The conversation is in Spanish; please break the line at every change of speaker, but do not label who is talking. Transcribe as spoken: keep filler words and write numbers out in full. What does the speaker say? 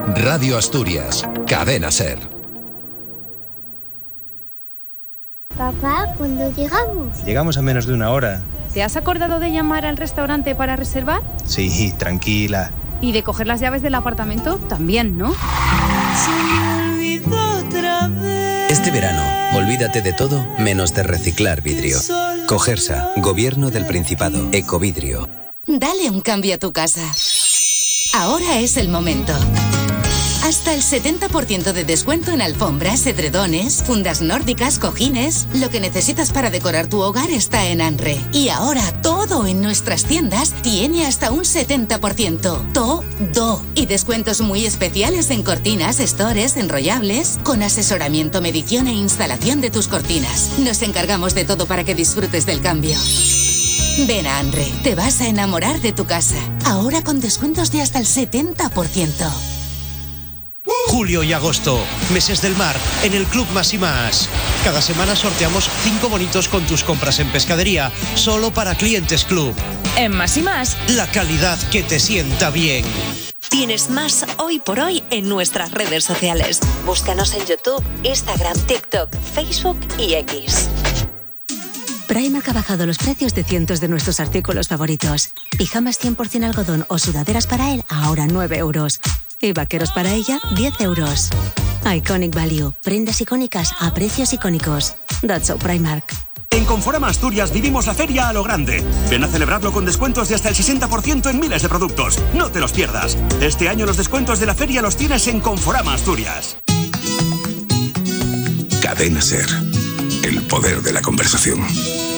Radio Asturias, Cadena SER.
Papá, ¿cuándo llegamos?
Llegamos a menos de una hora.
¿Te has acordado de llamar al restaurante para reservar?
Sí, tranquila.
¿Y de coger las llaves del apartamento? También, ¿no?
Se me olvidó otra vez.
Este verano, olvídate de todo menos de reciclar vidrio. Cogersa, Gobierno del Principado, Ecovidrio.
Dale un cambio a tu casa. Ahora es el momento. Hasta el setenta por ciento de descuento en alfombras, edredones, fundas nórdicas, cojines. Lo que necesitas para decorar tu hogar está en Anre. Y ahora todo en nuestras tiendas tiene hasta un setenta por ciento. Todo. Y descuentos muy especiales en cortinas, stores, enrollables, con asesoramiento, medición e instalación de tus cortinas. Nos encargamos de todo para que disfrutes del cambio. Ven a Anre. Te vas a enamorar de tu casa. Ahora con descuentos de hasta el setenta por ciento.
Julio y agosto, meses del mar, en el Club Más y Más. Cada semana sorteamos cinco bonitos con tus compras en pescadería, solo para clientes Club.
En Más y Más,
la calidad que te sienta bien.
Tienes más hoy por hoy en nuestras redes sociales. Búscanos en YouTube, Instagram, TikTok, Facebook y X.
Primark ha bajado los precios de cientos de nuestros artículos favoritos. Pijamas cien por ciento algodón o sudaderas para él, ahora nueve euros. Y vaqueros para ella, diez euros. Iconic Value. Prendas icónicas a precios icónicos. That's so Primark.
En Conforama Asturias vivimos la feria a lo grande. Ven a celebrarlo con descuentos de hasta el sesenta por ciento en miles de productos. No te los pierdas. Este año los descuentos de la feria los tienes en Conforama Asturias.
Cadena SER. El poder de la conversación.